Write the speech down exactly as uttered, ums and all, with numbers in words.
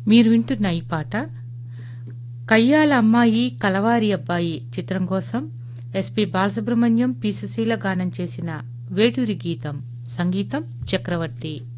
మీరు వింటున్న ఈ పాట కయ్యాల అమ్మాయి కలవారి అబ్బాయి చిత్రం కోసం ఎస్పి బాలసుబ్రహ్మణ్యం, పి సుశీల గానం చేసిన వేటూరి గీతం, సంగీతం చక్రవర్తి.